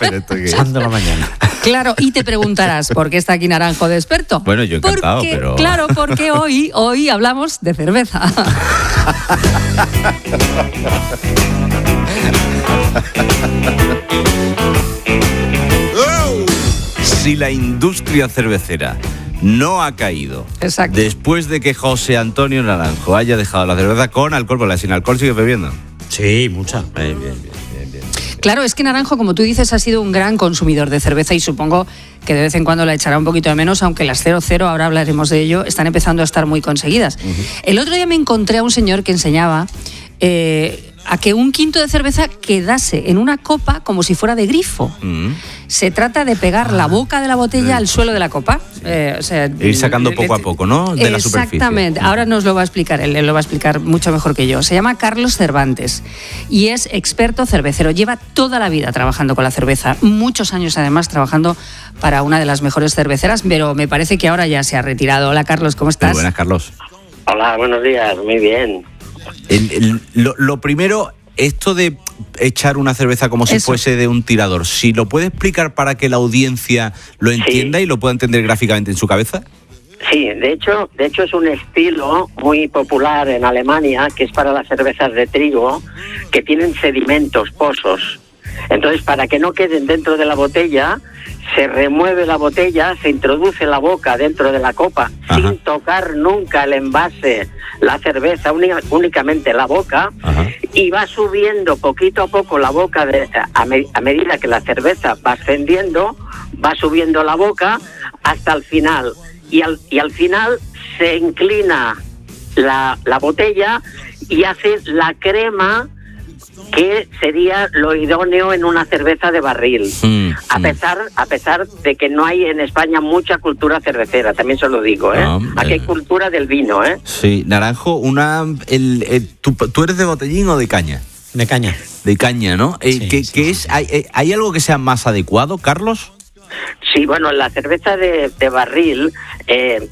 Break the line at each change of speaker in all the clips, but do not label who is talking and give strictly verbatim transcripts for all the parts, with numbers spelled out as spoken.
Pero esto que...
Echando la mañana.
Claro, y te preguntarás, ¿por qué está aquí Naranjo de experto?
Bueno, yo encantado,
porque,
pero...
Claro, porque hoy, hoy hablamos de cerveza.
Si la industria cervecera no ha caído,
Exacto,
después de que José Antonio Naranjo haya dejado la cerveza con alcohol, porque la sin alcohol sigue bebiendo.
Sí, mucha.
Bien, bien, bien, bien, bien.
claro, es que Naranjo, como tú dices, ha sido un gran consumidor de cerveza y supongo que de vez en cuando la echará un poquito de menos, aunque las cero cero, ahora hablaremos de ello, están empezando a estar muy conseguidas. Uh-huh. El otro día me encontré a un señor que enseñaba eh, a que un quinto de cerveza quedase en una copa como si fuera de grifo. Uh-huh. Se trata de pegar ah, la boca de la botella al suelo de la copa. Sí. Eh, o sea,
ir sacando le, poco a poco, ¿no? De la superficie.
Exactamente. Ahora nos lo va a explicar él, él lo va a explicar mucho mejor que yo. Se llama Carlos Cervantes y es experto cervecero. Lleva toda la vida trabajando con la cerveza, muchos años además trabajando para una de las mejores cerveceras, pero me parece que ahora ya se ha retirado. Hola, Carlos, ¿cómo estás?
Muy buenas, Carlos.
Hola, buenos días, muy bien.
El, el, lo, lo primero, esto de echar una cerveza como si Eso. fuese de un tirador, si lo puede explicar para que la audiencia lo entienda sí. y lo pueda entender gráficamente en su cabeza.
Sí, de hecho, de hecho es un estilo muy popular en Alemania, que es para las cervezas de trigo, que tienen sedimentos, pozos. Entonces, para que no queden dentro de la botella, se remueve la botella, se introduce la boca dentro de la copa, Ajá. sin tocar nunca el envase, la cerveza, únicamente la boca, Ajá. y va subiendo poquito a poco la boca, de, a, me, a medida que la cerveza va ascendiendo, va subiendo la boca hasta el final. Y al, y al final se inclina la, la botella y hace la crema, que sería lo idóneo en una cerveza de barril, mm, a pesar a pesar de que no hay en España mucha cultura cervecera, también se lo digo, ¿eh? No, Aquí hay cultura del vino, ¿eh?
Sí, Naranjo, una, el, el, ¿tú, ¿tú eres de botellín o de caña?
De caña.
De caña, ¿no? Eh,
sí,
¿qué,
sí,
qué
sí,
es?
sí.
¿Hay, ¿Hay algo que sea más adecuado, Carlos?
Sí, bueno, la cerveza de, de barril... Eh,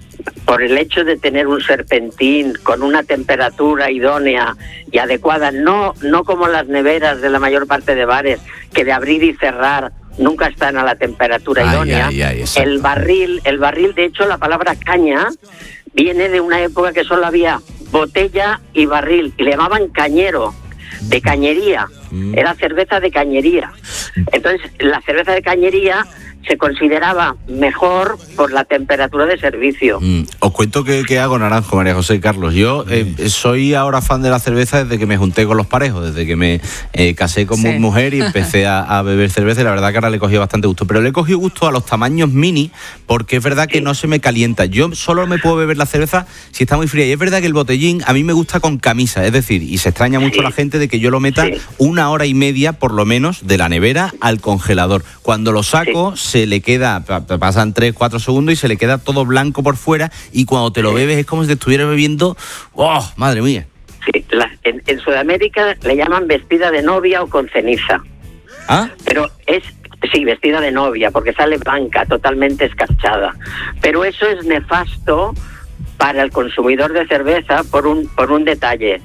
por el hecho de tener un serpentín con una temperatura idónea y adecuada, no, no como las neveras de la mayor parte de bares, que de abrir y cerrar nunca están a la temperatura ay, idónea. Ay, ay, el barril, el barril, de hecho, la palabra caña viene de una época que solo había botella y barril, y le llamaban cañero, de cañería. Mm. Era cerveza de cañería. Entonces, la cerveza de cañería se consideraba mejor por la temperatura de servicio.
Mm. Os cuento que, que hago, Naranjo, María José y Carlos. Yo eh, soy ahora fan de la cerveza desde que me junté con los parejos, desde que me eh, casé con sí. mi mujer y empecé a, a beber cerveza, y la verdad que ahora le he cogido bastante gusto. Pero le he cogido gusto a los tamaños mini, porque es verdad que sí. no se me calienta. Yo solo me puedo beber la cerveza si está muy fría. Y es verdad que el botellín a mí me gusta con camisa, es decir, y se extraña mucho sí. la gente de que yo lo meta sí. una hora y media, por lo menos, de la nevera al congelador. Cuando lo saco, sí. se le queda, pasan tres, cuatro segundos y se le queda todo blanco por fuera, y cuando te lo bebes es como si te estuvieras bebiendo, ¡oh, madre mía!
Sí, la, en, en Sudamérica le llaman vestida de novia o con ceniza.
¿Ah?
Pero es, sí, vestida de novia, porque sale blanca, totalmente escarchada. Pero eso es nefasto para el consumidor de cerveza por un, por un detalle.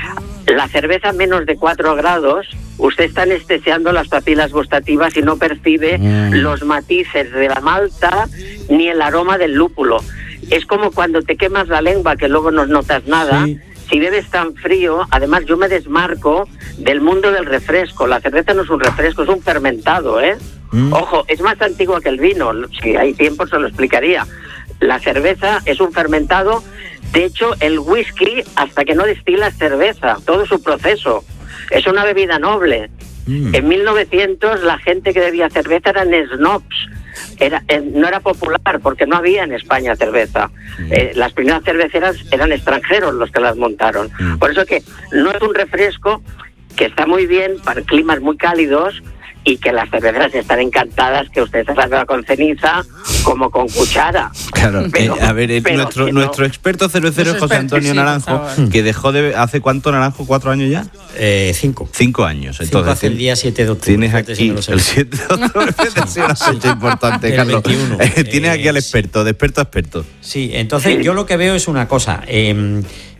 La cerveza a menos de cuatro grados, usted está anestesiando las papilas gustativas y no percibe mm. los matices de la malta ni el aroma del lúpulo. Es como cuando te quemas la lengua, que luego no notas nada. Sí. Si bebes tan frío, además yo me desmarco del mundo del refresco. La cerveza no es un refresco, es un fermentado, ¿eh? Mm. Ojo, es más antigua que el vino. Si hay tiempo se lo explicaría. La cerveza es un fermentado. De hecho, el whisky, hasta que no destila cerveza, todo su proceso. Es una bebida noble. Mm. En mil novecientos la gente que bebía cerveza eran snobs. Era, eh, no era popular porque no había en España cerveza. Mm. Eh, las primeras cerveceras eran extranjeros los que las montaron. Mm. Por eso que no es un refresco, que está muy bien para climas muy cálidos, y que las cerveceras están encantadas que usted se salga con ceniza como con cuchara.
Claro, pero, eh, a ver, el, nuestro, no. nuestro experto cervecero es José Antonio sí, Naranjo, que dejó de... ¿Hace cuánto, Naranjo? ¿Cuatro años ya?
Eh, cinco.
Cinco años.
Cinco
entonces,
hace el día siete de octubre.
Tienes aquí si no el siete de octubre, es una fecha importante, Carlos. Eh, tienes aquí al experto, de experto a experto.
Sí, entonces sí. yo lo que veo es una cosa... Eh,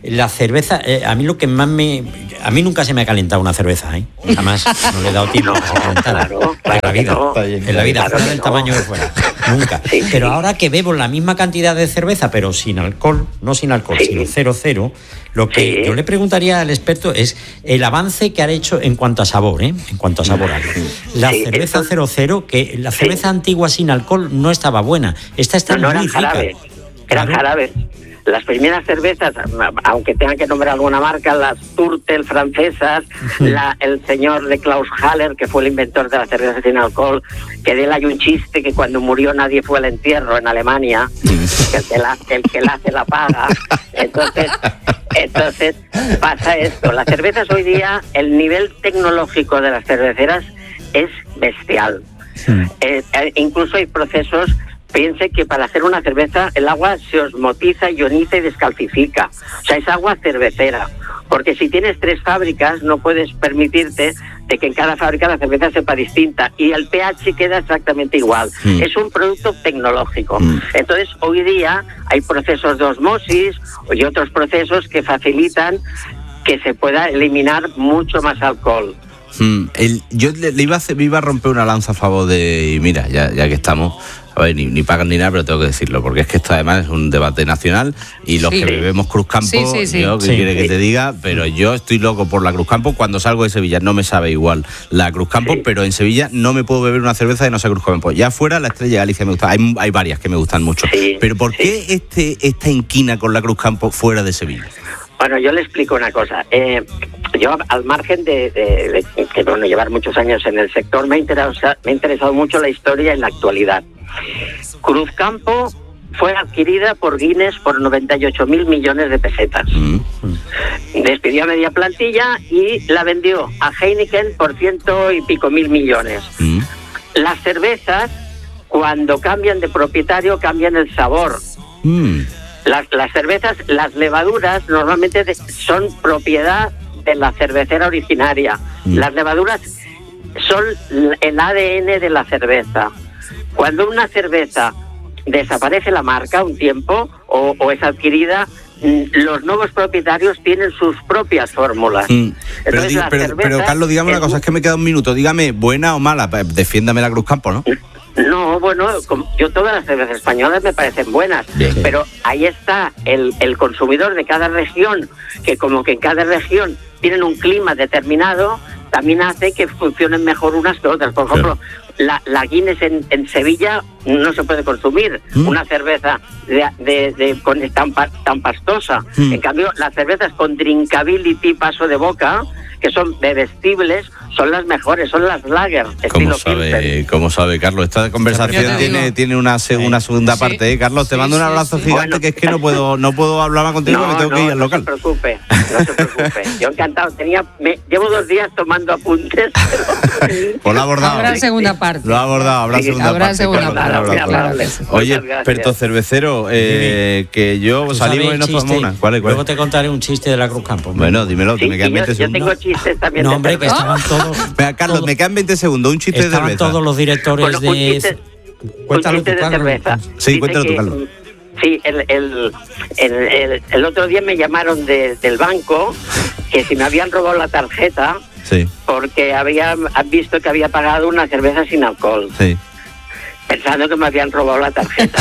La cerveza, eh, a mí lo que más me... A mí nunca se me ha calentado una cerveza, ¿eh? Jamás, no le he dado tiempo a que se calentara.
Claro,
en la vida,
no.
en la vida,
Claro
fuera
que
del
no.
tamaño que fuera. Nunca.
Sí, sí.
Pero ahora que bebo la misma cantidad de cerveza, pero sin alcohol, no sin alcohol,
Sí.
sino cero cero, lo que
Sí.
yo le preguntaría al experto es el avance que ha hecho en cuanto a sabor, ¿eh? En cuanto a sabor. La
Sí,
cerveza
eso-
cero cero, que la
Sí.
cerveza antigua sin alcohol no estaba buena. Esta está
No, no
muy
eran
rica.
jarabes, eran
Claro.
jarabes. Las primeras cervezas, aunque tengan que nombrar alguna marca, las Turtel francesas, la, el señor de Klaus Haller, que fue el inventor de la cerveza sin alcohol, que de él hay un chiste que cuando murió nadie fue al entierro en Alemania, que el que la, el que la hace la paga. Entonces, entonces pasa esto. Las cervezas hoy día, el nivel tecnológico de las cerveceras es bestial. Eh, eh, incluso hay procesos. Piense que para hacer una cerveza el agua se osmotiza, ioniza y descalcifica. O sea, es agua cervecera. Porque si tienes tres fábricas no puedes permitirte de que en cada fábrica la cerveza sepa distinta y el pH queda exactamente igual.
Mm.
Es un producto tecnológico.
Mm.
Entonces, hoy día hay procesos de osmosis y otros procesos que facilitan que se pueda eliminar mucho más alcohol.
Mm, el, yo le, le iba a hacer, me iba a romper una lanza a favor de... Y mira, ya, ya que estamos... A ver, ni, ni pagan ni nada, pero tengo que decirlo, porque es que esto además es un debate nacional y los
Sí.
que bebemos Cruzcampo,
Sí, sí, sí.
yo, ¿qué
Sí.
quiere que te diga? Pero yo estoy loco por la Cruzcampo. Cuando salgo de Sevilla no me sabe igual la Cruzcampo,
Sí.
pero en Sevilla no me puedo beber una cerveza de no sea Cruzcampo. Ya fuera la Estrella de Galicia me gusta, hay, hay varias que me gustan mucho.
Sí,
Pero ¿por
sí.
qué este, esta inquina con la Cruzcampo fuera de Sevilla?
Bueno, yo le explico una cosa. Eh, yo, al margen de, de, de que bueno, llevar muchos años en el sector, me ha, interesa, me ha interesado mucho la historia y la actualidad. Cruzcampo fue adquirida por Guinness por noventa y ocho mil millones de pesetas.
Mm.
Despidió a media plantilla y la vendió a Heineken por ciento y pico mil millones.
Mm.
Las cervezas, cuando cambian de propietario, cambian el sabor.
Mm.
Las, las cervezas, las levaduras normalmente de- son propiedad de la cervecera originaria.
Mm.
Las levaduras son l- el A D N de la cerveza. Cuando una cerveza desaparece la marca un tiempo o, o es adquirida, mm, los nuevos propietarios tienen sus propias fórmulas.
Mm. Pero,
Entonces,
di-
las
pero,
cervezas
pero, Carlos, dígame una
es
cosa,
mu-
es que me queda un minuto. Dígame, ¿buena o mala? Pa- Defiéndame la Cruzcampo, ¿no?
No, bueno, com- yo todas las cervezas españolas me parecen buenas,
Bien.
pero ahí está el, el consumidor de cada región, que como que en cada región tienen un clima determinado, también hace que funcionen mejor unas que otras. Por ejemplo, la, la Guinness en, en Sevilla no se puede consumir,
Mm.
una cerveza de, de, de- con tan, pa- tan pastosa.
Mm.
En cambio, las cervezas con drinkability, paso de boca, que son bebestibles, son las mejores, son las lager,
¿Cómo
estilo Pilsen.
sabe, ¿Cómo sabe, Carlos? Esta conversación
Ya te
tiene,
digo.
tiene una, se- una segunda
Sí.
parte, ¿eh? Carlos, te
Sí,
mando un
sí,
abrazo
sí.
gigante,
Bueno.
que es que no puedo no puedo hablar más contigo,
No,
me tengo
no,
que ir al
no
local.
se preocupe, no se preocupe. Yo encantado. Tenía, me, llevo dos días tomando apuntes. pero-
Pues lo ha abordado.
Habrá segunda parte.
Lo ha abordado, habrá
Sí,
segunda
habrá
parte.
segunda
Carlos,
parte,
un abrazo.
claro que sí.
Oye,
Muchas gracias.
experto cervecero, eh, que yo
¿Tú
salimos
sabes
y nos
el
tomamos
chiste?
una. ¿Cuál es? cuál
Luego
es?
te contaré un chiste de la Cruzcampo.
Bueno, dímelo, que
Sí,
me
sí,
quedan
yo,
veinte
yo
segundos.
tengo chistes también.
No,
de
hombre, que
cerveza.
estaban todos...
Venga, Carlos,
todos-
me quedan veinte segundos, un chiste de
Estaban
cerveza.
todos los directores
Bueno, un
de...
chiste,
Cuéntalo
un chiste
tú,
de
Carlos.
cerveza.
Sí,
Dice
cuéntalo tú,
que,
Carlos.
Sí, el, el, el, el, el otro día me llamaron de- del banco que si me habían robado la tarjeta
Sí,
porque había, han visto que había pagado una cerveza sin alcohol,
sí.
pensando que me habían robado la tarjeta.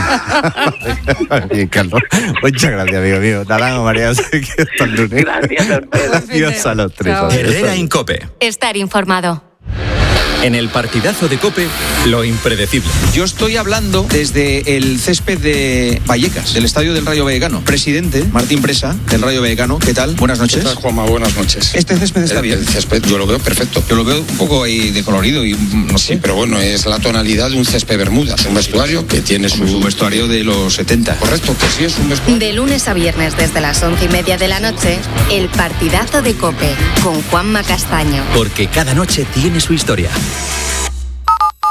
Bien, Carlos. Muchas gracias, amigo mío. Naranjo, María José, que hasta el lunes.
Gracias a ustedes.
Adiós a los tres.
Chao.
adiós.
Herrera Incope.
Estar informado.
En el partidazo de Cope, lo impredecible.
Yo estoy hablando desde el césped de Vallecas, del estadio del Rayo Vallecano. Presidente Martín Presa, del Rayo Vallecano. ¿Qué tal? Buenas noches.
¿Qué tal, Juanma? Buenas noches.
Este césped está
el,
bien.
El césped yo lo veo perfecto.
Yo lo veo un poco ahí decolorido y mm, no sé.
Sí, pero bueno, es la tonalidad de un césped bermuda. Es un vestuario que tiene su...
Es un vestuario de los setenta.
Correcto, que sí es un vestuario.
De lunes a viernes desde las once y media de la noche, el partidazo de COPE con Juanma Castaño.
Porque cada noche tiene su historia.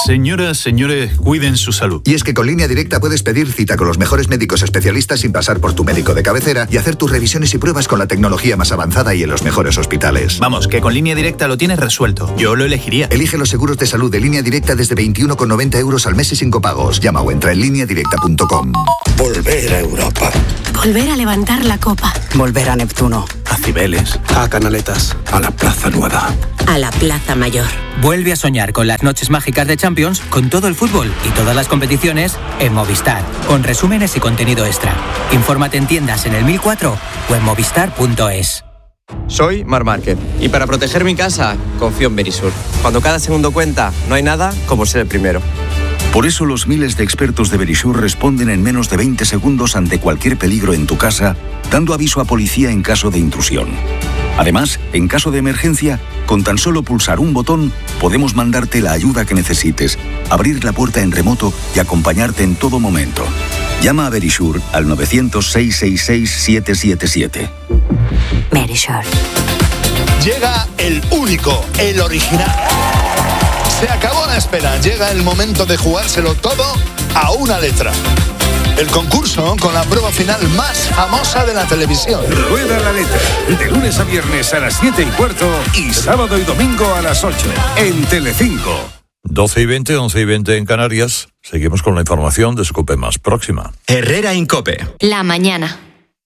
Señoras, señores, cuiden su salud.
Y es que con Línea Directa puedes pedir cita con los mejores médicos especialistas sin pasar por tu médico de cabecera y hacer tus revisiones y pruebas con la tecnología más avanzada y en los mejores hospitales.
Vamos, que con Línea Directa lo tienes resuelto. Yo lo elegiría.
Elige los seguros de salud de Línea Directa desde veintiuno con noventa euros al mes y sin copagos. Llama o entra en línea directa punto com.
Volver a Europa.
Volver a levantar la copa.
Volver a Neptuno.
A Cibeles. A Canaletas. A la Plaza Nueva.
A la Plaza Mayor.
Vuelve a soñar con las noches mágicas de Champions, con todo el fútbol y todas las competiciones en Movistar, con resúmenes y contenido extra. Infórmate en tiendas en el mil cuatro o en movistar punto es.
Soy Mar Márquez y para proteger mi casa confío en Verisur. Cuando cada segundo cuenta, no hay nada como ser el primero.
Por eso los miles de expertos de Verisur responden en menos de veinte segundos ante cualquier peligro en tu casa, dando aviso a policía en caso de intrusión. Además, en caso de emergencia, con tan solo pulsar un botón, podemos mandarte la ayuda que necesites, abrir la puerta en remoto y acompañarte en todo momento. Llama a Verisur al nueve cero cero, seis seis seis, siete siete siete.
Verisur.
Llega el único, el original. Se acabó la espera, llega el momento de jugárselo todo a una letra. El concurso con la prueba final más famosa de la televisión.
Rueda la letra, de lunes a viernes a las siete y cuarto y sábado y domingo a las ocho, en Telecinco.
doce y veinte, once y veinte en Canarias. Seguimos con la información de Scope más próxima.
Herrera Incope.
La mañana.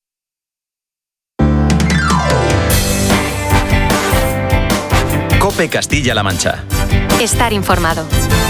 Cope Castilla-La Mancha.
Estar informado.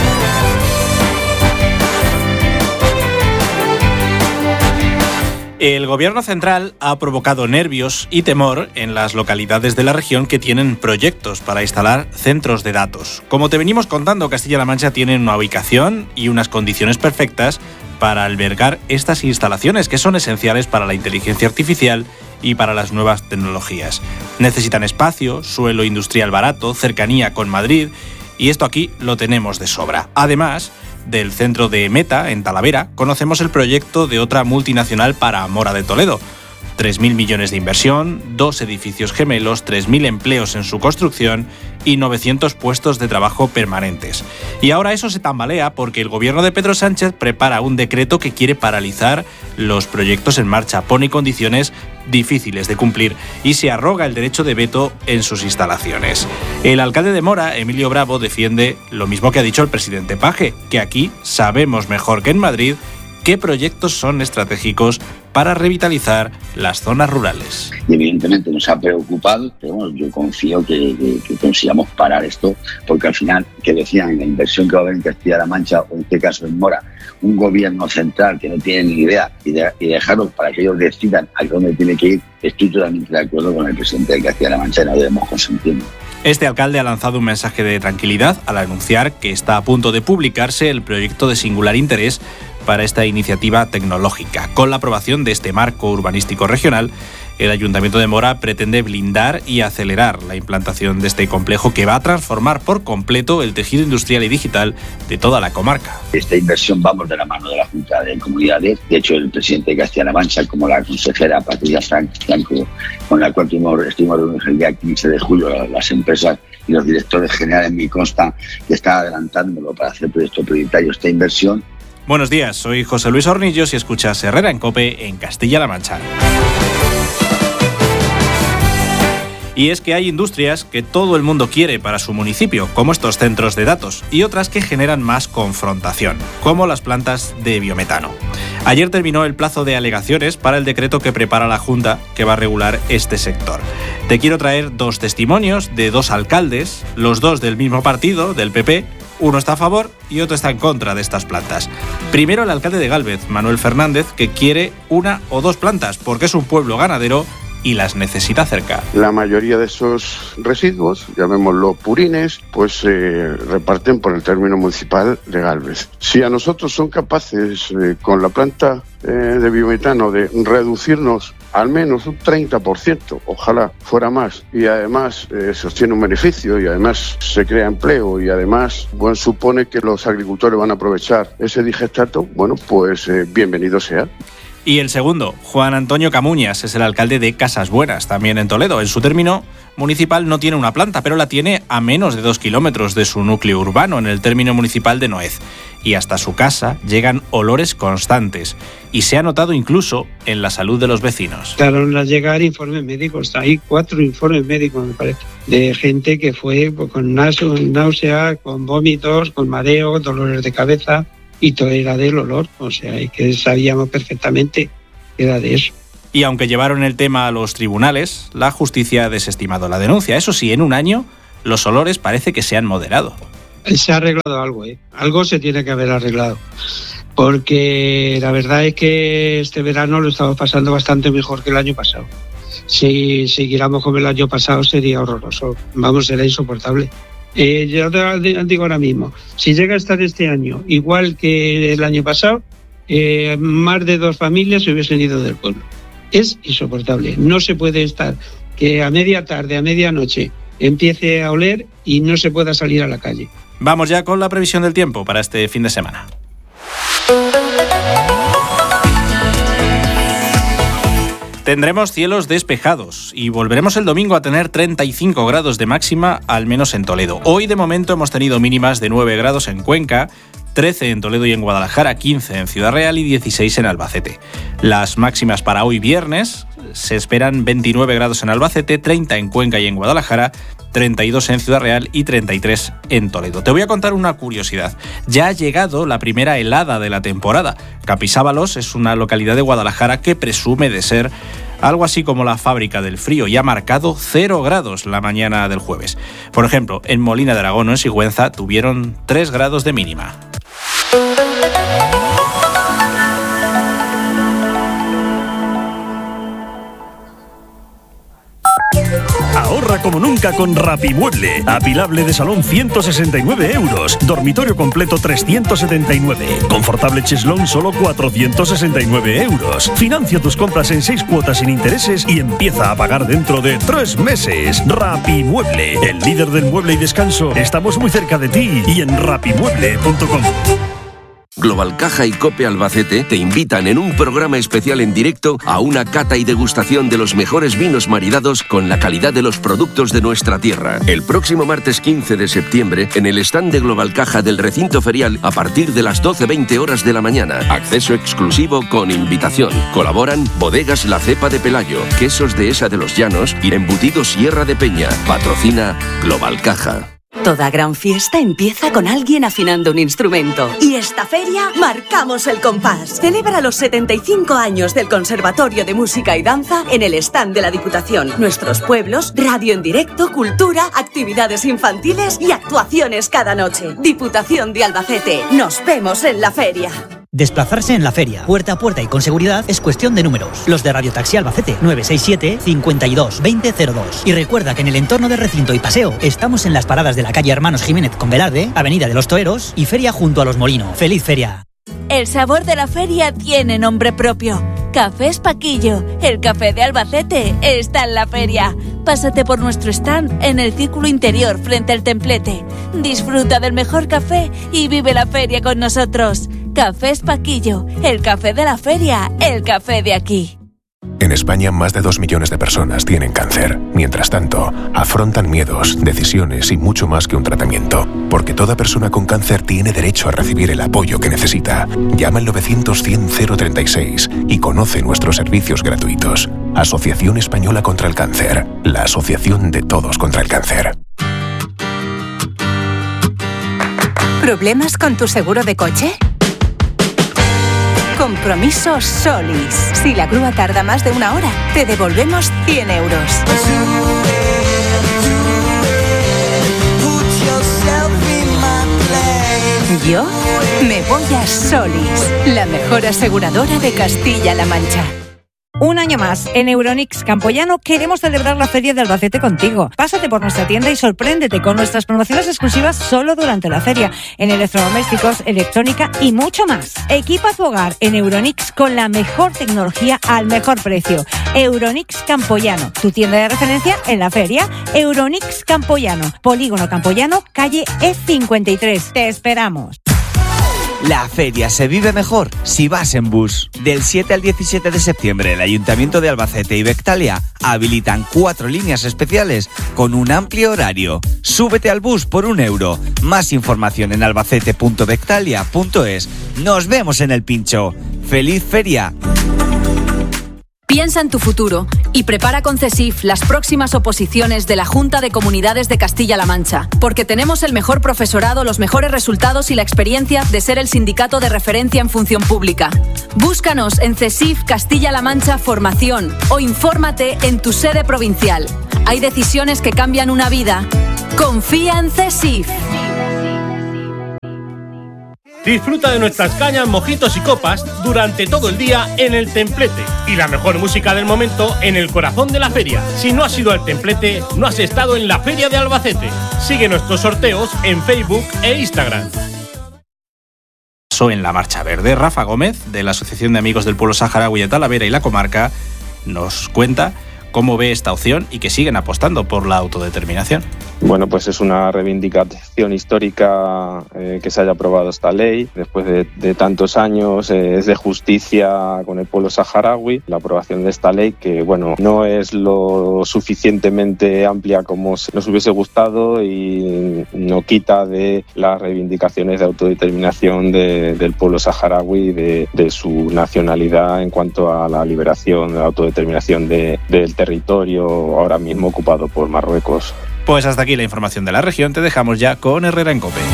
El gobierno central ha provocado nervios y temor en las localidades de la región que tienen proyectos para instalar centros de datos. Como te venimos contando, Castilla-La Mancha tiene una ubicación y unas condiciones perfectas para albergar estas instalaciones que son esenciales para la inteligencia artificial y para las nuevas tecnologías. Necesitan espacio, suelo industrial barato, cercanía con Madrid, y esto aquí lo tenemos de sobra. Además del centro de Meta, en Talavera, conocemos el proyecto de otra multinacional para Mora de Toledo. tres mil millones de inversión, dos edificios gemelos, tres mil empleos en su construcción y novecientos puestos de trabajo permanentes. Y ahora eso se tambalea porque el gobierno de Pedro Sánchez prepara un decreto que quiere paralizar los proyectos en marcha, pone condiciones difíciles de cumplir y se arroga el derecho de veto en sus instalaciones. El alcalde de Mora, Emilio Bravo, defiende lo mismo que ha dicho el presidente Paje, que aquí sabemos mejor que en Madrid qué proyectos son estratégicos para revitalizar las zonas rurales.
Y evidentemente nos ha preocupado, pero bueno, yo confío que, que, que consigamos parar esto, porque al final, que decían, la inversión que va a haber en Castilla-La Mancha, o en este caso en Mora, un gobierno central que no tiene ni idea, y, de, y dejarlos para que ellos decidan a dónde tiene que ir, estoy totalmente de acuerdo con el presidente de Castilla-La Mancha, y no debemos consentirlo.
Este alcalde ha lanzado un mensaje de tranquilidad al anunciar que está a punto de publicarse el proyecto de singular interés para esta iniciativa tecnológica. Con la aprobación de este marco urbanístico regional, el Ayuntamiento de Mora pretende blindar y acelerar la implantación de este complejo que va a transformar por completo el tejido industrial y digital de toda la comarca.
Esta inversión vamos de la mano de la Junta de Comunidades. De hecho, el presidente de Castilla-La Mancha, como la consejera Patricia Franco, con la cual estuvimos reunidos el día quince de julio, las empresas y los directores generales, me consta que están adelantándolo para hacer proyecto prioritario esta inversión.
Buenos días, soy José Luis Hornillos y escuchas Herrera en COPE en Castilla-La Mancha. Y es que hay industrias que todo el mundo quiere para su municipio, como estos centros de datos, y otras que generan más confrontación, como las plantas de biometano. Ayer terminó el plazo de alegaciones para el decreto que prepara la Junta que va a regular este sector. Te quiero traer dos testimonios de dos alcaldes, los dos del mismo partido, del P P. Uno está a favor y otro está en contra de estas plantas. Primero el alcalde de Gálvez, Manuel Fernández, que quiere una o dos plantas porque es un pueblo ganadero y las necesita cerca.
La mayoría de esos residuos, llamémoslo purines, pues se eh, reparten por el término municipal de Gálvez. Si a nosotros son capaces, eh, con la planta eh, de biometano, de reducirnos al menos un treinta por ciento, ojalá fuera más, y además eh, se obtiene un beneficio y además se crea empleo y además bueno, supone que los agricultores van a aprovechar ese digestato, bueno, pues eh, bienvenido sea.
Y el segundo, Juan Antonio Camuñas, es el alcalde de Casas Buenas, también en Toledo. En su término municipal no tiene una planta, pero la tiene a menos de dos kilómetros de su núcleo urbano, en el término municipal de Noez. Y hasta su casa llegan olores constantes. Y se ha notado incluso en la salud de los vecinos.
Claro, al llegar informes médicos, hay cuatro informes médicos, me parece, de gente que fue pues, con náusea, con vómitos, con mareo, dolores de cabeza, y todo era del olor. O sea, y que sabíamos perfectamente que era de eso.
Y aunque llevaron el tema a los tribunales, la justicia ha desestimado la denuncia. Eso sí, en un año los olores parece que se han moderado.
Se ha arreglado algo, ¿eh? Algo se tiene que haber arreglado. Porque la verdad es que este verano lo estamos pasando bastante mejor que el año pasado. Si siguiéramos como el año pasado sería horroroso. Vamos, será insoportable. Eh, yo te digo ahora mismo, si llega a estar este año igual que el año pasado, eh, más de dos familias se hubiesen ido del pueblo. Es insoportable. No se puede estar que a media tarde, a medianoche, empiece a oler y no se pueda salir a la calle.
Vamos ya con la previsión del tiempo para este fin de semana. Tendremos cielos despejados y volveremos el domingo a tener treinta y cinco grados de máxima, al menos en Toledo. Hoy de momento hemos tenido mínimas de nueve grados en Cuenca, trece en Toledo y en Guadalajara, quince en Ciudad Real y dieciséis en Albacete. Las máximas para hoy viernes se esperan veintinueve grados en Albacete, treinta en Cuenca y en Guadalajara, treinta y dos en Ciudad Real y treinta y tres en Toledo. Te voy a contar una curiosidad. Ya ha llegado la primera helada de la temporada. Capisábalos es una localidad de Guadalajara que presume de ser algo así como la fábrica del frío, y ha marcado cero grados la mañana del jueves. Por ejemplo, en Molina de Aragón o en Sigüenza tuvieron tres grados de mínima.
Ahorra como nunca con Rapimueble. Apilable de salón ciento sesenta y nueve euros. Dormitorio completo trescientos setenta y nueve. Confortable cheslón solo cuatrocientos sesenta y nueve euros. Financia tus compras en seis cuotas sin intereses y empieza a pagar dentro de tres meses. Rapimueble, el líder del mueble y descanso. Estamos muy cerca de ti y en rapimueble punto com.
Global Caja y Cope Albacete te invitan en un programa especial en directo a una cata y degustación de los mejores vinos maridados con la calidad de los productos de nuestra tierra. El próximo martes quince de septiembre en el stand de Global Caja del recinto ferial a partir de las doce veinte horas de la mañana. Acceso exclusivo con invitación. Colaboran Bodegas La Cepa de Pelayo, Quesos de Esa de los Llanos y Embutidos Sierra de Peña. Patrocina Global Caja.
Toda gran fiesta empieza con alguien afinando un instrumento. Y esta feria marcamos el compás. Celebra los setenta y cinco años del Conservatorio de Música y Danza en el stand de la Diputación. Nuestros pueblos, radio en directo, cultura, actividades infantiles y actuaciones cada noche. Diputación de Albacete. Nos vemos en la feria.
Desplazarse en la feria, puerta a puerta y con seguridad, es cuestión de números. Los de Radio Taxi Albacete, nueve seis siete, cincuenta y dos, veinte cero dos. Y recuerda que en el entorno del recinto y paseo estamos en las paradas de la calle Hermanos Jiménez con Velarde, Avenida de los Toreros y Feria junto a Los Molinos. ¡Feliz feria!
El sabor de la feria tiene nombre propio. Cafés Paquillo, el café de Albacete, está en la feria. Pásate por nuestro stand en el círculo interior frente al templete. Disfruta del mejor café y vive la feria con nosotros. Cafés Paquillo, el café de la feria, el café de aquí.
En España, más de dos millones de personas tienen cáncer. Mientras tanto, afrontan miedos, decisiones y mucho más que un tratamiento. Porque toda persona con cáncer tiene derecho a recibir el apoyo que necesita. Llama al novecientos cien cero treinta y seis y conoce nuestros servicios gratuitos. Asociación Española contra el Cáncer. La asociación de todos contra el cáncer.
¿Problemas con tu seguro de coche? Compromiso Solis. Si la grúa tarda más de una hora, te devolvemos cien euros. Yo me voy a Solis, la mejor aseguradora de Castilla-La Mancha.
Un año más, en Euronics Campoyano queremos celebrar la Feria de Albacete contigo. Pásate por nuestra tienda y sorpréndete con nuestras promociones exclusivas solo durante la feria, en electrodomésticos, electrónica y mucho más. Equipa tu hogar en Euronics con la mejor tecnología al mejor precio. Euronics Campoyano, tu tienda de referencia en la feria. Euronics Campoyano, Polígono Campoyano, calle E cincuenta y tres. Te esperamos.
La feria se vive mejor si vas en bus. Del siete al diecisiete de septiembre, el Ayuntamiento de Albacete y Bectalia habilitan cuatro líneas especiales con un amplio horario. Súbete al bus por un euro. Más información en albacete punto bectalia punto es. Nos vemos en el pincho. ¡Feliz feria!
Piensa en tu futuro y prepara con CESIF las próximas oposiciones de la Junta de Comunidades de Castilla-La Mancha, porque tenemos el mejor profesorado, los mejores resultados y la experiencia de ser el sindicato de referencia en función pública. Búscanos en CESIF Castilla-La Mancha Formación o infórmate en tu sede provincial. Hay decisiones que cambian una vida. Confía en CESIF.
Disfruta de nuestras cañas, mojitos y copas durante todo el día en el Templete. Y la mejor música del momento en el corazón de la feria. Si no has ido al Templete, no has estado en la Feria de Albacete. Sigue nuestros sorteos en Facebook e Instagram.
En la Marcha Verde, Rafa Gómez, de la Asociación de Amigos del Pueblo Saharaui de Talavera y la Comarca, nos cuenta cómo ve esta opción y que siguen apostando por la autodeterminación.
Bueno, pues es una reivindicación histórica eh, que se haya aprobado esta ley después de, de tantos años. Eh, es de justicia con el pueblo saharaui la aprobación de esta ley, que bueno, no es lo suficientemente amplia como nos hubiese gustado y no quita de las reivindicaciones de autodeterminación de, del pueblo saharaui, de, de su nacionalidad en cuanto a la liberación, la autodeterminación de, del territorio ahora mismo ocupado por Marruecos.
Pues hasta aquí la información de la región. Te dejamos ya con Herrera en COPE.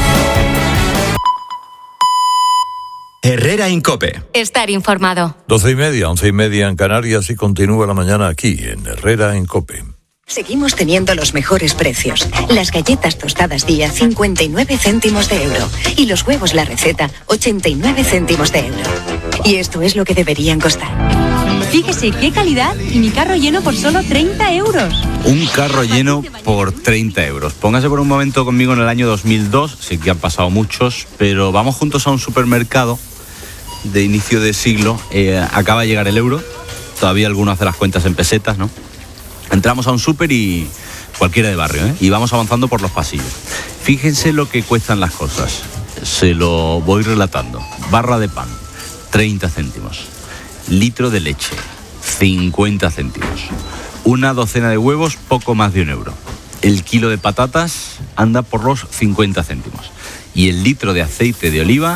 Herrera en COPE.
Estar informado.
Doce y media, once y media en Canarias y continúa la mañana aquí en Herrera en COPE.
Seguimos teniendo los mejores precios. Las galletas tostadas día, cincuenta y nueve céntimos de euro. Y los huevos La Receta, ochenta y nueve céntimos de euro. Y esto es lo que deberían costar.
Fíjese qué calidad y mi carro lleno por solo treinta euros.
Un carro lleno por treinta euros. Póngase por un momento conmigo en el año dos mil dos, sí que han pasado muchos, pero vamos juntos a un supermercado de inicio de siglo. Eh, acaba de llegar el euro, todavía algunos hacen las cuentas en pesetas, ¿no? Entramos a un súper y cualquiera de barrio, ¿eh? Y vamos avanzando por los pasillos. Fíjense lo que cuestan las cosas. Se lo voy relatando. Barra de pan, treinta céntimos. Litro de leche, cincuenta céntimos. Una docena de huevos, poco más de un euro. El kilo de patatas anda por los cincuenta céntimos. Y el litro de aceite de oliva,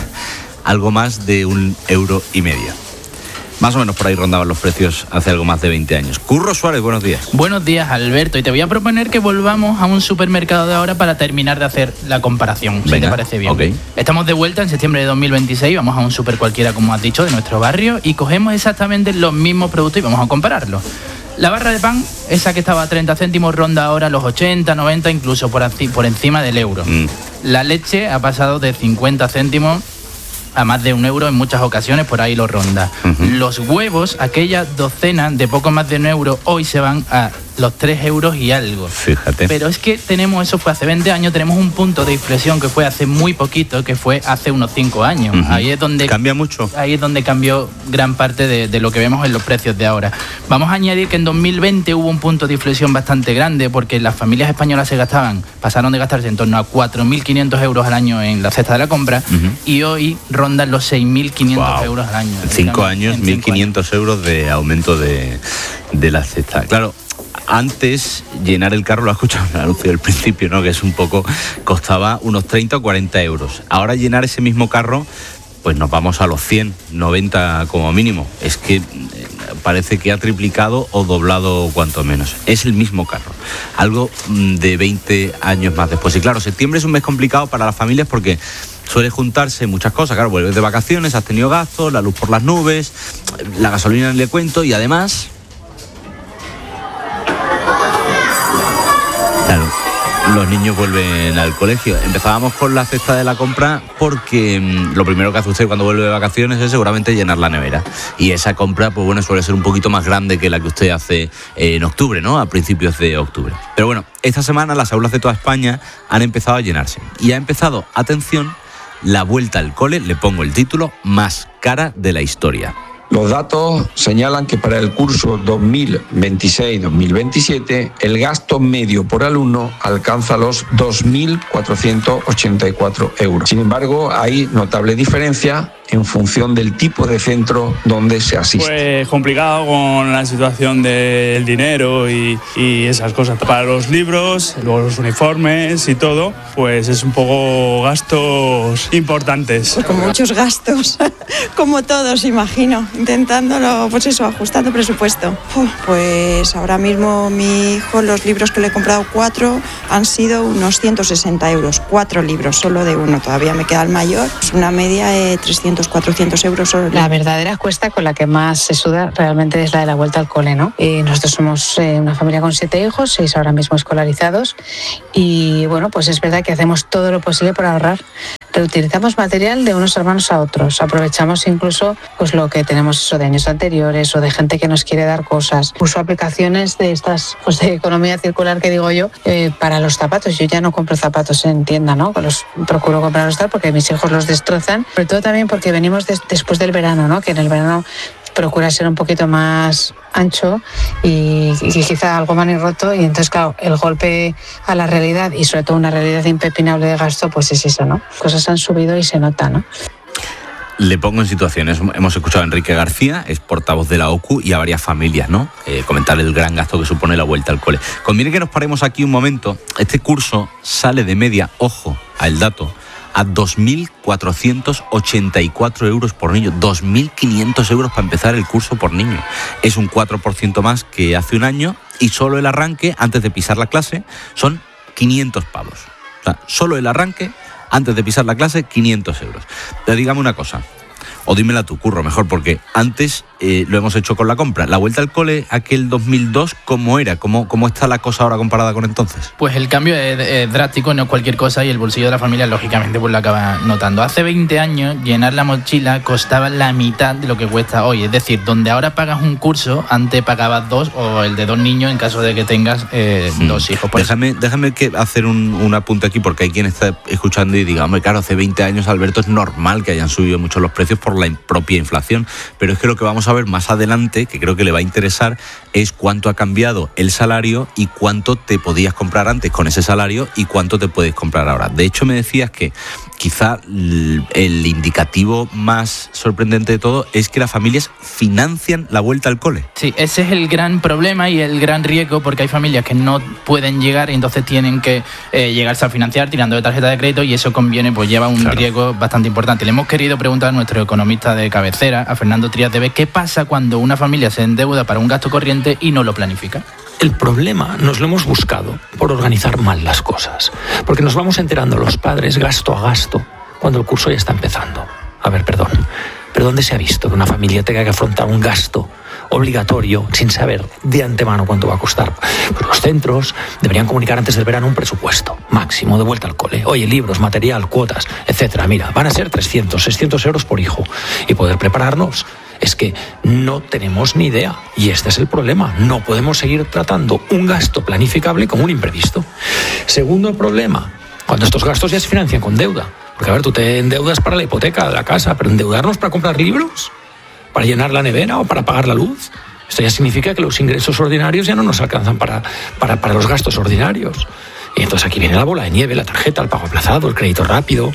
algo más de un euro y medio. Más o menos por ahí rondaban los precios hace algo más de veinte años. Curro Suárez, buenos días.
Buenos días, Alberto. Y te voy a proponer que volvamos a un supermercado de ahora para terminar de hacer la comparación, si te parece bien.
Okay.
Estamos de vuelta en septiembre de dos mil veintiséis, vamos a un super cualquiera, como has dicho, de nuestro barrio y cogemos exactamente los mismos productos y vamos a compararlos. La barra de pan, esa que estaba a treinta céntimos, ronda ahora los ochenta, noventa, incluso por, por encima del euro. Mm. La leche ha pasado de cincuenta céntimos a más de un euro en muchas ocasiones, por ahí lo ronda. Uh-huh. Los huevos, aquella docena de poco más de un euro, hoy se van a los tres euros y algo.
Fíjate.
Pero es que tenemos, eso fue hace veinte años, tenemos un punto de inflexión que fue hace muy poquito, que fue hace unos cinco años. Uh-huh. Ahí es donde...
¿Cambia mucho?
Ahí es donde cambió gran parte de, de lo que vemos en los precios de ahora. Vamos a añadir que en dos mil veinte hubo un punto de inflexión bastante grande, porque las familias españolas se gastaban, pasaron de gastarse en torno a cuatro mil quinientos euros al año en la cesta de la compra, uh-huh. y hoy rondan los seis mil quinientos wow. euros al año.
En cinco años, mil quinientos euros de aumento de, de la cesta. Claro, antes llenar el carro, lo has escuchado en el anuncio del principio, ¿no? Que es un poco, costaba unos treinta o cuarenta euros. Ahora llenar ese mismo carro, pues nos vamos a los cien, noventa como mínimo. Es que parece que ha triplicado o doblado cuanto menos. Es el mismo carro. Algo de veinte años más después. Y claro, septiembre es un mes complicado para las familias porque suele juntarse muchas cosas. Claro, vuelves de vacaciones, has tenido gastos, la luz por las nubes, la gasolina en el cuento y además... Claro, los niños vuelven al colegio. Empezábamos con la cesta de la compra porque mmm, lo primero que hace usted cuando vuelve de vacaciones es seguramente llenar la nevera. Y esa compra, pues bueno, suele ser un poquito más grande que la que usted hace eh, en octubre, ¿no? A principios de octubre. Pero bueno, esta semana las aulas de toda España han empezado a llenarse. Y ha empezado, atención, la vuelta al cole, le pongo el título, más cara de la historia.
Los datos señalan que para el curso dos mil veintiséis dos mil veintisiete el gasto medio por alumno alcanza los dos mil cuatrocientos ochenta y cuatro euros. Sin embargo, hay notable diferencia en función del tipo de centro donde se asiste.
Pues complicado con la situación del dinero y, y esas cosas. Para los libros, luego los uniformes y todo, pues es un poco gastos importantes.
Pues con muchos gastos, como todos, imagino, intentándolo, pues eso, ajustando presupuesto. Uf, pues ahora mismo mi hijo, los libros que le he comprado cuatro, han sido unos ciento sesenta euros. Cuatro libros, solo de uno, todavía me queda el mayor. Es una media de trescientos, cuatrocientos euros solo.
La verdadera cuesta con la que más se suda realmente es la de la vuelta al cole, ¿no? Y nosotros somos eh, una familia con siete hijos, seis ahora mismo escolarizados, y bueno, pues es verdad que hacemos todo lo posible por ahorrar. Reutilizamos material de unos hermanos a otros, aprovechamos incluso pues lo que tenemos eso de años anteriores o de gente que nos quiere dar cosas. Uso aplicaciones de estas pues de economía circular que digo yo eh, para los zapatos. Yo ya no compro zapatos en tienda, ¿no? Los procuro comprarlos tal porque mis hijos los destrozan, sobre todo también porque venimos de, después del verano, ¿no? Que en el verano procura ser un poquito más ancho y, y quizá algo manirroto, y entonces claro, el golpe a la realidad y sobre todo una realidad impepinable de gasto pues es eso, ¿no? Cosas han subido y se nota, ¿no?
Le pongo en situaciones. Hemos escuchado a Enrique García, es portavoz de la O C U, y a varias familias, ¿no? Eh, comentar el gran gasto que supone la vuelta al cole. Conviene que nos paremos aquí un momento. Este curso sale de media, ojo al dato, a dos mil cuatrocientos ochenta y cuatro euros por niño. dos mil quinientos euros para empezar el curso por niño. Es un cuatro por ciento más que hace un año, y solo el arranque, antes de pisar la clase, son quinientos pavos. O sea, solo el arranque, antes de pisar la clase, quinientos euros. Pero dígame una cosa, o dímela tú, Curro, mejor, porque antes eh, lo hemos hecho con la compra. La vuelta al cole, aquel dos mil dos, ¿cómo era? ¿Cómo, cómo está la cosa ahora comparada con entonces?
Pues el cambio es, es drástico, no es cualquier cosa, y el bolsillo de la familia, lógicamente, pues lo acaba notando. Hace veinte años, llenar la mochila costaba la mitad de lo que cuesta hoy. Es decir, donde ahora pagas un curso, antes pagabas dos, o el de dos niños en caso de que tengas eh, hmm. dos hijos. Pues
déjame déjame que hacer un, un apunte aquí, porque hay quien está escuchando y diga, hombre, claro, hace veinte años, Alberto, es normal que hayan subido mucho los precios por la propia inflación, pero es que lo que vamos a ver más adelante, que creo que le va a interesar, es cuánto ha cambiado el salario y cuánto te podías comprar antes con ese salario y cuánto te puedes comprar ahora. De hecho, me decías que quizá el indicativo más sorprendente de todo es que las familias financian la vuelta al cole.
Sí, ese es el gran problema y el gran riesgo, porque hay familias que no pueden llegar y entonces tienen que eh, llegarse a financiar tirando de tarjeta de crédito, y eso conviene, pues lleva un claro. riesgo bastante importante. Le hemos querido preguntar a nuestro economista de cabecera, a Fernando Trías de Bes, ¿qué pasa cuando una familia se endeuda para un gasto corriente y no lo planifica?
El problema nos lo hemos buscado por organizar mal las cosas, porque nos vamos enterando los padres gasto a gasto cuando el curso ya está empezando. A ver, perdón, pero ¿dónde se ha visto que una familia tenga que afrontar un gasto obligatorio sin saber de antemano cuánto va a costar? Pues los centros deberían comunicar antes del verano un presupuesto máximo de vuelta al cole. Oye, libros, material, cuotas, etcétera. Mira, van a ser trescientos, seiscientos euros por hijo, y poder prepararnos. Es que no tenemos ni idea, y este es el problema. No podemos seguir tratando un gasto planificable como un imprevisto. Segundo problema, cuando estos gastos ya se financian con deuda. Porque a ver, tú te endeudas para la hipoteca de la casa, pero endeudarnos para comprar libros, para llenar la nevera o para pagar la luz, esto ya significa que los ingresos ordinarios ya no nos alcanzan para, para, para los gastos ordinarios. Y entonces aquí viene la bola de nieve, la tarjeta, el pago aplazado, el crédito rápido,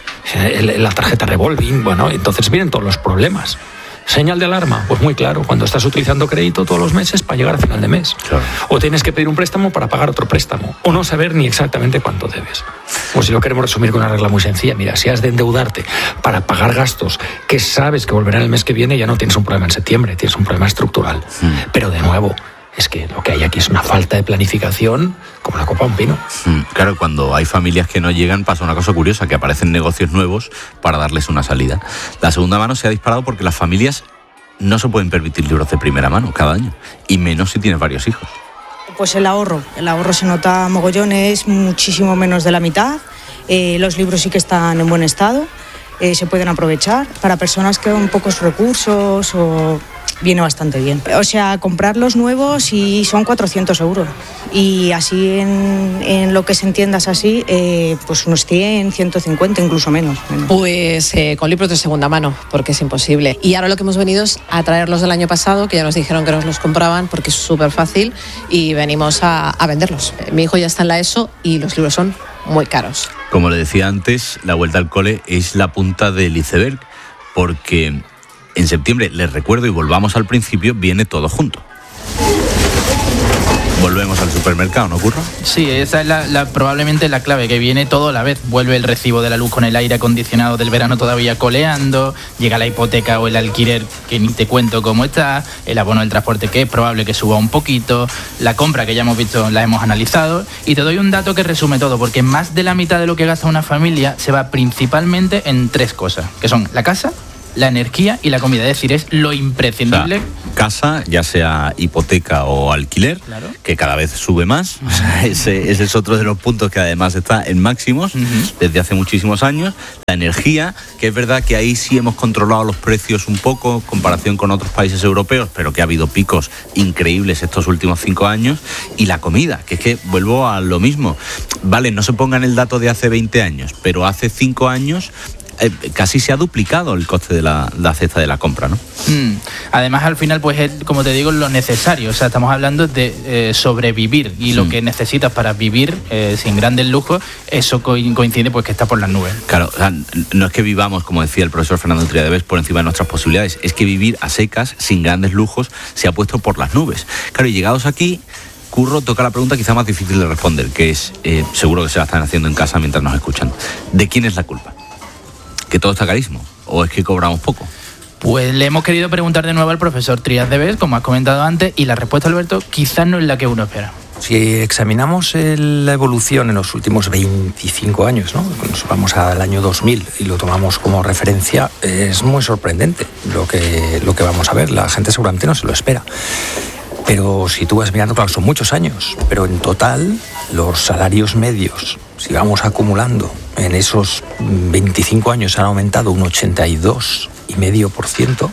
la tarjeta revolving. Bueno, entonces vienen todos los problemas. ¿Señal de alarma? Pues muy claro, cuando estás utilizando crédito todos los meses para llegar a final de mes. Claro. O tienes que pedir un préstamo para pagar otro préstamo, o no saber ni exactamente cuánto debes. Pues si lo queremos resumir con una regla muy sencilla, mira, si has de endeudarte para pagar gastos que sabes que volverán el mes que viene, ya no tienes un problema en septiembre, tienes un problema estructural. Mm. Pero de nuevo, es que lo que hay aquí es una falta de planificación como la copa de un pino.
Mm, claro, cuando hay familias que no llegan pasa una cosa curiosa, que aparecen negocios nuevos para darles una salida. La segunda mano se ha disparado porque las familias no se pueden permitir libros de primera mano cada año, y menos si tienes varios hijos.
Pues el ahorro, el ahorro se nota mogollón, es muchísimo menos de la mitad. Eh, los libros sí que están en buen estado, eh, se pueden aprovechar para personas que con pocos recursos o
viene bastante bien. O sea, comprar los nuevos y son cuatrocientos euros. Y así en, en lo que se entiendas así, eh, pues unos cien, ciento cincuenta, incluso menos. menos.
Pues eh, con libros de segunda mano, porque es imposible. Y ahora lo que hemos venido es a traerlos del año pasado, que ya nos dijeron que nos los compraban porque es súper fácil, y venimos a, a venderlos. Mi hijo ya está en la ESO y los libros son muy caros.
Como le decía antes, la vuelta al cole es la punta del iceberg, porque en septiembre, les recuerdo y volvamos al principio, viene todo junto. Volvemos al supermercado, ¿no, Curro?
Sí, esa es la, la, probablemente la clave, que viene todo a la vez. Vuelve el recibo de la luz con el aire acondicionado del verano todavía coleando, llega la hipoteca o el alquiler, que ni te cuento cómo está, el abono del transporte, que es probable que suba un poquito, la compra, que ya hemos visto, la hemos analizado, y te doy un dato que resume todo, porque más de la mitad de lo que gasta una familia se va principalmente en tres cosas, que son la casa, la energía y la comida. Es decir, es lo imprescindible.
O sea, casa, ya sea hipoteca o alquiler, claro, que cada vez sube más. O sea, ese, ese es otro de los puntos que además está en máximos, uh-huh, desde hace muchísimos años. La energía, que es verdad que ahí sí hemos controlado los precios un poco en comparación con otros países europeos, pero que ha habido picos increíbles estos últimos cinco años. Y la comida, que es que vuelvo a lo mismo. Vale, no se pongan el dato de hace veinte años, pero hace cinco años Eh, casi se ha duplicado el coste de la, la cesta de la compra, ¿no?
Mm. Además, al final, pues es, como te digo, lo necesario. O sea, estamos hablando de eh, sobrevivir, y mm. lo que necesitas para vivir eh, sin grandes lujos, eso co- coincide pues que está por las nubes.
Claro, o sea, no es que vivamos, como decía el profesor Fernando Triadevez, por encima de nuestras posibilidades, es que vivir a secas, sin grandes lujos, se ha puesto por las nubes. Claro, y llegados aquí, Curro, toca la pregunta quizá más difícil de responder, que es, eh, seguro que se la están haciendo en casa mientras nos escuchan, ¿de quién es la culpa? ¿Que todo está carísimo? ¿O es que cobramos poco?
Pues le hemos querido preguntar de nuevo al profesor Triadevez, como has comentado antes, y la respuesta, Alberto, quizás no es la que uno espera.
Si examinamos el, la evolución en los últimos veinticinco años, ¿no? Nos vamos al año dos mil y lo tomamos como referencia, es muy sorprendente lo que, lo que vamos a ver. La gente seguramente no se lo espera. Pero si tú vas mirando, claro, son muchos años, pero en total los salarios medios, si vamos acumulando en esos veinticinco años, han aumentado un ochenta y dos coma cinco por ciento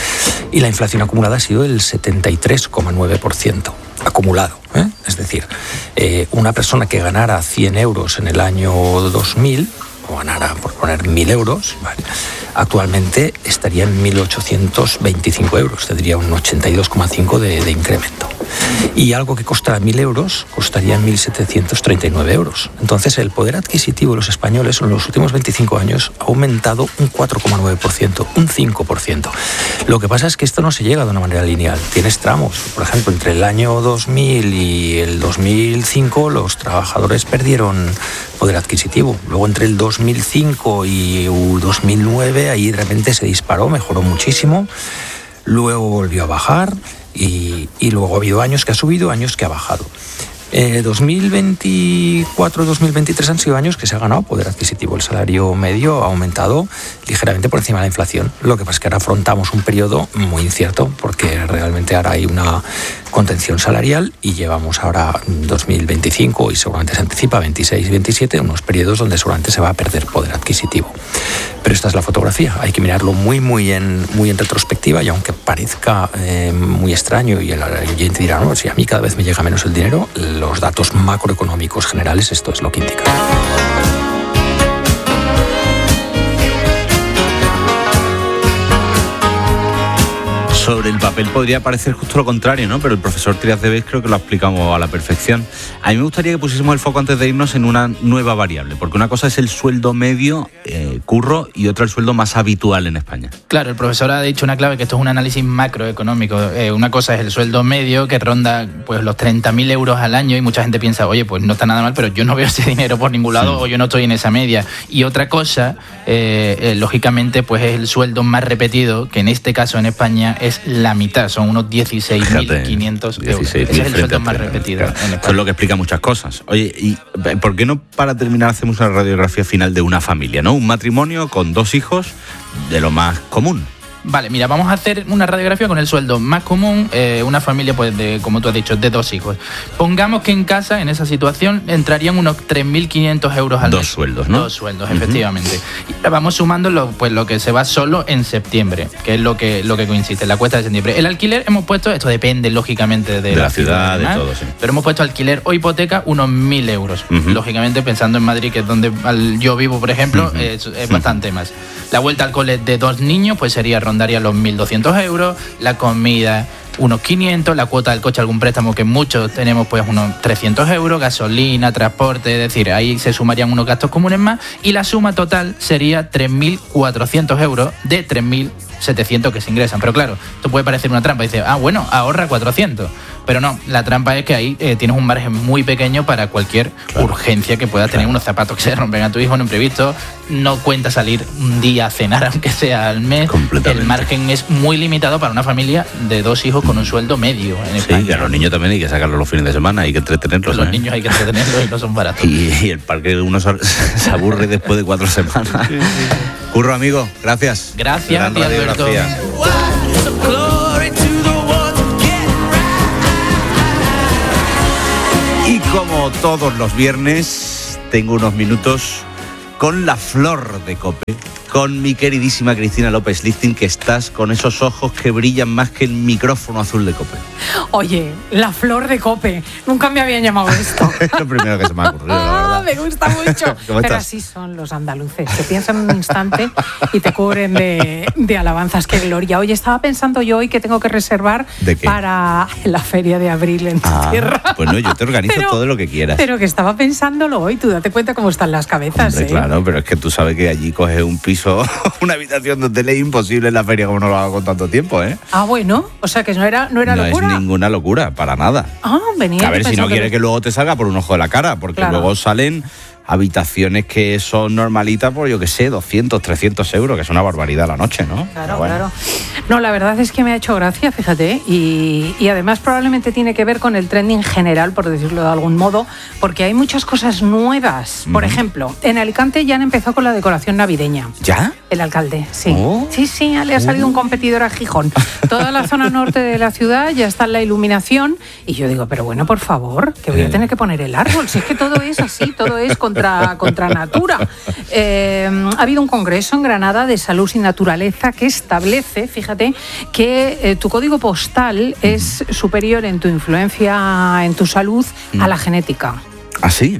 y la inflación acumulada ha sido el setenta y tres coma nueve por ciento acumulado, ¿eh? Es decir, eh, una persona que ganara cien euros en el año dos mil, o ganara, por poner, mil euros, ¿vale?, actualmente estaría en mil ochocientos veinticinco euros, tendría un ochenta y dos coma cinco de, de incremento. Y algo que costara mil euros costaría mil setecientos treinta y nueve euros. Entonces, el poder adquisitivo de los españoles en los últimos veinticinco años ha aumentado un cuatro coma nueve por ciento, un cinco por ciento. Lo que pasa es que esto no se llega de una manera lineal. Tienes tramos. Por ejemplo, entre el año dos mil y el dos mil cinco, los trabajadores perdieron poder adquisitivo. Luego, entre el dos mil cinco y dos mil nueve, ahí de repente se disparó, mejoró muchísimo. Luego volvió a bajar. Y, y luego ha habido años que ha subido, años que ha bajado. Eh, dos mil veinticuatro dos mil veintitrés han sido años que se ha ganado poder adquisitivo. El salario medio ha aumentado ligeramente por encima de la inflación. Lo que pasa es que ahora afrontamos un periodo muy incierto, porque realmente ahora hay una contención salarial y llevamos ahora dos mil veinticinco y seguramente se anticipa veintiséis veintisiete, unos periodos donde seguramente se va a perder poder adquisitivo. Pero esta es la fotografía, hay que mirarlo muy muy en, muy en retrospectiva, y aunque parezca eh, muy extraño y el oyente dirá, no, si a mí cada vez me llega menos el dinero, los datos macroeconómicos generales, esto es lo que indica.
Sobre el papel podría parecer justo lo contrario, ¿no? Pero el profesor Triadevez creo que lo explicamos a la perfección. A mí me gustaría que pusiésemos el foco antes de irnos en una nueva variable, porque una cosa es el sueldo medio, eh, Curro, y otra el sueldo más habitual en España.
Claro, el profesor ha dicho una clave, que esto es un análisis macroeconómico. Eh, una cosa es el sueldo medio, que ronda pues los treinta mil euros al año, y mucha gente piensa, oye, pues no está nada mal, pero yo no veo ese dinero por ningún lado, sí, o yo no estoy en esa media. Y otra cosa, eh, eh, lógicamente, pues es el sueldo más repetido, que en este caso en España es la mitad, son unos dieciséis mil quinientos euros. Ese es el sueldo más repetido.
Claro. Eso es lo que explica muchas cosas. Oye, ¿y por qué no, para terminar, hacemos una radiografía final de una familia, ¿no? Un matrimonio con dos hijos, de lo más común.
Vale, mira, vamos a hacer una radiografía con el sueldo más común, eh, una familia, pues, de, como tú has dicho, de dos hijos. Pongamos que en casa, en esa situación, entrarían unos tres mil quinientos euros al mes.
Dos sueldos, ¿no?
Dos sueldos, uh-huh. efectivamente. Y vamos sumando lo, pues, lo que se va solo en septiembre, que es lo que, lo que coincide, la cuesta de septiembre. El alquiler hemos puesto, esto depende, lógicamente, de,
de
la,
la ciudad,
ciudad,
de todo, sí.
Pero hemos puesto alquiler o hipoteca unos mil euros. Uh-huh. Lógicamente, pensando en Madrid, que es donde al, yo vivo, por ejemplo, uh-huh. es, es bastante uh-huh. más. La vuelta al cole de dos niños, pues sería, rondaría los mil doscientos euros, la comida unos quinientos, la cuota del coche, algún préstamo que muchos tenemos, pues unos trescientos euros, gasolina, transporte, es decir, ahí se sumarían unos gastos comunes más, y la suma total sería tres mil cuatrocientos euros de tres mil setecientos que se ingresan. Pero claro, esto puede parecer una trampa, dice, ah, bueno, ahorra cuatrocientos. Pero no, la trampa es que ahí eh, tienes un margen muy pequeño para cualquier claro. urgencia que puedas claro. tener, unos zapatos que se rompen a tu hijo, un imprevisto, no cuenta salir un día a cenar, aunque sea al mes. El margen es muy limitado para una familia de dos hijos con un sueldo medio en España.
Sí, y a los niños también hay que sacarlos los fines de semana, hay que entretenerlos.
Los
¿eh?
niños hay que entretenerlos y no son baratos.
Y, y el parque uno se aburre después de cuatro semanas. Sí, sí. Curro, amigo, gracias.
Gracias, tía Alberto.
Y como todos los viernes, tengo unos minutos con la flor de COPE, con mi queridísima Cristina López Lichting, que estás con esos ojos que brillan más que el micrófono azul de COPE.
Oye, la flor de COPE, nunca me habían llamado esto.
Es lo primero que se me ha ocurrido, la verdad.
Me gusta mucho. Pero
estás?
Así son los andaluces, que piensan un instante y te cubren de, de alabanzas. ¡Qué gloria! Oye, estaba pensando yo hoy que tengo que reservar para la feria de abril en tu
ah,
tierra.
Pues no, yo te organizo pero, todo lo que quieras.
Pero que estaba pensándolo hoy, tú date cuenta cómo están las cabezas.
Hombre,
¿eh?
Claro, pero es que tú sabes que allí coges un piso, una habitación de hotel, es imposible en la feria, como no lo hago con tanto tiempo, ¿eh?
Ah, bueno, o sea que no era, no era
no
locura.
No es ninguna locura, para nada.
Ah, venía.
A ver, si no quieres que... que luego te salga por un ojo de la cara, porque claro. luego salen habitaciones que son normalitas por, yo qué sé, doscientos, trescientos euros, que es una barbaridad la noche, ¿no?
Claro, bueno. claro. No, la verdad es que me ha hecho gracia, fíjate, y, y además probablemente tiene que ver con el trending general, por decirlo de algún modo, porque hay muchas cosas nuevas. Por uh-huh. ejemplo, en Alicante ya han empezado con la decoración navideña.
¿Ya?
El alcalde, sí.
Oh.
Sí, sí, le ha salido uh. un competidor a Gijón. Toda la zona norte de la ciudad ya está en la iluminación, y yo digo, pero bueno, por favor, que voy a tener que poner el árbol, si es que todo es así, todo es con Contra, contra natura. Eh, ha habido un congreso en Granada de Salud y Naturaleza que establece, fíjate, que eh, tu código postal es superior en tu influencia en tu salud a la genética.
¿Ah, sí?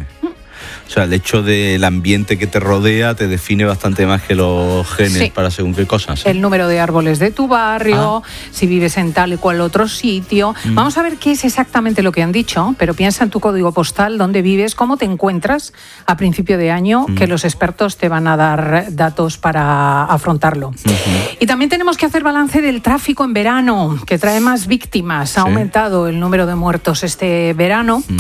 O sea, el hecho del ambiente que te rodea te define bastante más que los genes sí. para según qué cosas. ¿eh?
El número de árboles de tu barrio, ah. si vives en tal y cual otro sitio. Mm. Vamos a ver qué es exactamente lo que han dicho, pero piensa en tu código postal, dónde vives, cómo te encuentras a principio de año, mm. que los expertos te van a dar datos para afrontarlo. Mm-hmm. Y también tenemos que hacer balance del tráfico en verano, que trae más víctimas. Ha sí. aumentado el número de muertos este verano mm.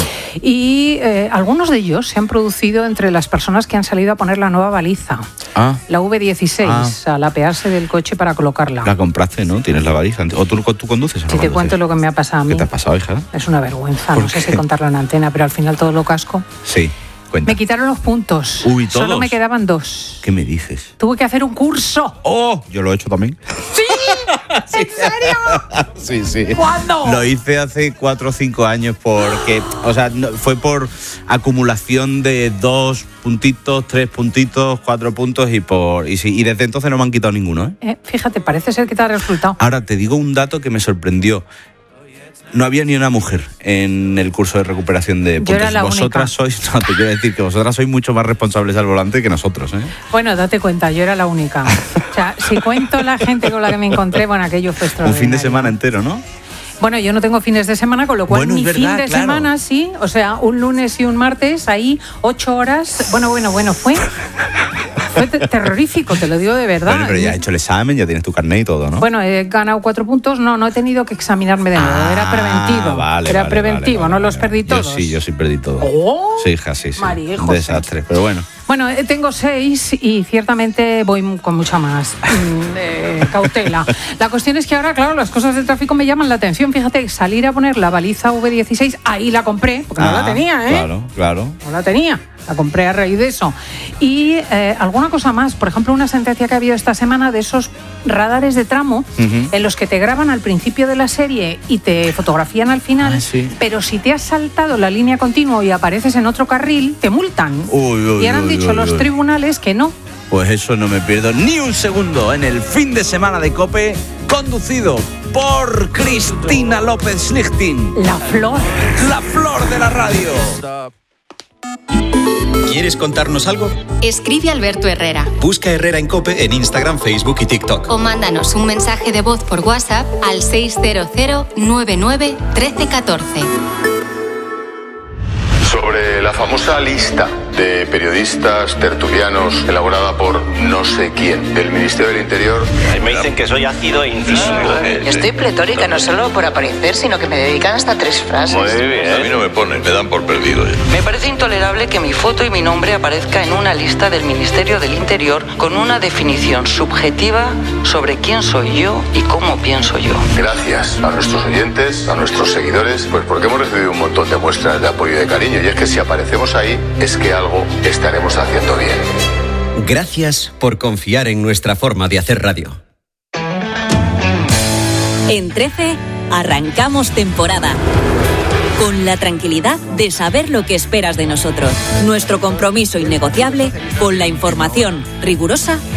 y eh, algunos de ellos se han producido entre las personas que han salido a poner la nueva baliza, ah. la V dieciséis, ah. al apearse del coche para colocarla.
La compraste, ¿no? Tienes la baliza. ¿O tú, tú conduces?
Si te cuento lo que me ha pasado a mí.
¿Qué te ha pasado, hija?
Es una vergüenza, no sé si contarlo en antena, pero al final todo lo casco.
Sí. Cuenta.
Me quitaron los puntos.
Uy, ¿todos?
Solo me quedaban dos.
¿Qué me dices?
Tuve que hacer un curso.
¡Oh! Yo lo he hecho también.
¿Sí? ¿En serio?
Sí, sí.
¿Cuándo?
Lo hice hace cuatro o cinco años porque, o sea, no, fue por acumulación de dos puntitos, tres puntitos, cuatro puntos y por y, sí, y desde entonces no me han quitado ninguno, ¿eh?
eh fíjate, parece ser que te ha resultado.
Ahora te digo un dato que me sorprendió. No había ni una mujer en el curso de recuperación de puntos.
Yo era la
vosotras
única.
sois, no, te quiero decir que vosotras sois mucho más responsables al volante que nosotros, ¿eh?
Bueno, date cuenta, yo era la única. O sea, si cuento la gente con la que me encontré, bueno, aquello fue extraordinario.
Un fin de semana entero, ¿no?
Bueno, yo no tengo fines de semana, con lo cual
bueno,
mi
verdad,
fin de
claro.
semana sí, o sea, un lunes y un martes, ahí ocho horas, bueno, bueno, bueno, fue, fue terrorífico, te lo digo de verdad.
Bueno, pero ya has hecho el examen, ya tienes tu carnet y todo, ¿no?
Bueno, he ganado cuatro puntos, no, no he tenido que examinarme de nuevo, ah, era preventivo,
vale,
era
vale,
preventivo,
vale, vale,
no los
vale.
perdí todos.
Yo sí, yo sí perdí todo.
Oh,
sí, hija, sí, sí.
María
un desastre, pero bueno.
Bueno, tengo seis y ciertamente voy con mucha más mm, eh, cautela. La cuestión es que ahora, claro, las cosas del tráfico me llaman la atención. decisión, fíjate, salir a poner la baliza V dieciséis, ahí la compré, porque ah, no la tenía, ¿eh?
Claro, claro.
No la tenía, la compré a raíz de eso. Y eh, alguna cosa más, por ejemplo, una sentencia que ha habido esta semana de esos radares de tramo, uh-huh. en los que te graban al principio de la serie y te fotografían al final, ah, sí. pero si te has saltado la línea continua y apareces en otro carril, te multan.
Uy, uy,
y ahora han
uy,
dicho
uy,
los
uy.
tribunales que no.
Pues eso no me pierdo ni un segundo en el fin de semana de COPE, conducido por Cristina López Schlichting.
La flor.
La flor de la radio.
¿Quieres contarnos algo?
Escribe Alberto Herrera.
Busca Herrera en COPE en Instagram, Facebook y TikTok.
O mándanos un mensaje de voz por WhatsApp al seis cero cero nueve nueve uno tres uno cuatro.
Sobre la famosa lista de periodistas tertulianos elaborada por no sé quién del Ministerio del Interior.
Me dicen que soy ácido e incisivo.
Estoy pletórica, no solo por aparecer, sino que me dedican hasta tres frases.
Muy bien. A mí no me ponen, me dan por perdido.
Me parece intolerable que mi foto y mi nombre aparezca en una lista del Ministerio del Interior con una definición subjetiva sobre quién soy yo y cómo pienso yo.
Gracias a nuestros oyentes, a nuestros seguidores, pues porque hemos recibido un montón de muestras de apoyo y de cariño. Y es que si aparecemos ahí, es que algo estaremos haciendo bien.
Gracias por confiar en nuestra forma de hacer radio.
En trece, arrancamos temporada. Con la tranquilidad de saber lo que esperas de nosotros. Nuestro compromiso innegociable con la información rigurosa